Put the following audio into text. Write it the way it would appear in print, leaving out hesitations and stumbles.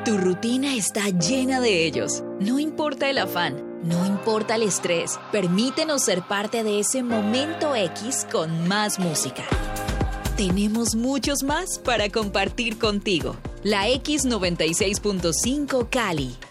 Tu rutina está llena de ellos. No importa el afán, no importa el estrés, permítenos ser parte de ese momento X con más música. Tenemos muchos más para compartir contigo. La X96.5 Cali.